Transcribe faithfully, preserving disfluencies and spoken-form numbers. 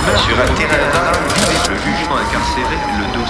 Sur un terrain vague, avec le jugement incarcéré, le dossier